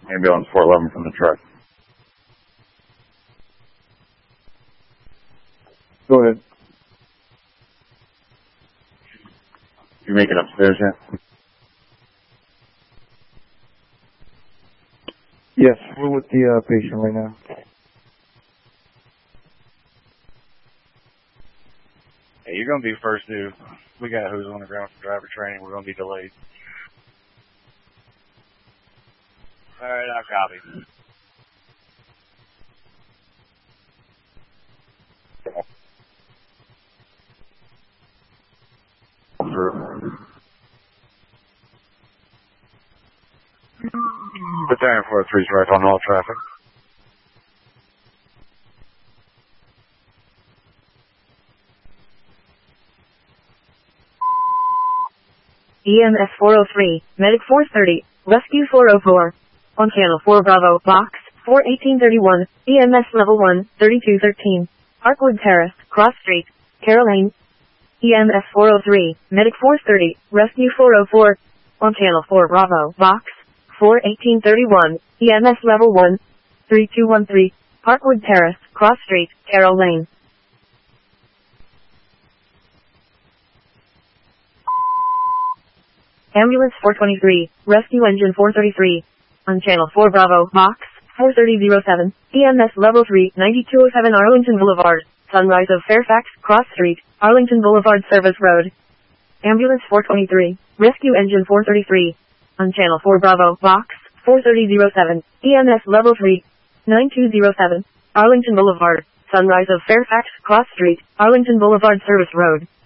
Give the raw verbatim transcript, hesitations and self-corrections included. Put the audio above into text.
Ambulance four eleven from the truck. Go ahead. You make it upstairs yet? Yes, we're with the uh, patient right now. Hey, you're going to be first due. We got who's on the ground for driver training. We're going to be delayed. All right, I'll copy. Battalion four oh three is right on all traffic. E M S four oh three, Medic four thirty, Rescue four oh four. On Channel four Bravo, Box, four eighteen thirty-one, E M S Level one, thirty-two thirteen. Parkwood Terrace, Cross Street, Carroll Lane. E M S four oh three, Medic four thirty, Rescue four oh four. On Channel four Bravo, Box, four eighteen thirty-one, E M S Level one, thirty-two thirteen. Parkwood Terrace, Cross Street, Carroll Lane. Ambulance four twenty-three, Rescue Engine four thirty-three. On Channel four Bravo, Box, four thirty oh seven, E M S Level three, ninety-two oh seven Arlington Boulevard, Sunrise of Fairfax, Cross Street, Arlington Boulevard Service Road. Ambulance four twenty-three, Rescue Engine four thirty-three. On Channel four Bravo, Box, four thirty oh seven, E M S Level three, ninety-two oh seven, Arlington Boulevard, Sunrise of Fairfax, Cross Street, Arlington Boulevard Service Road.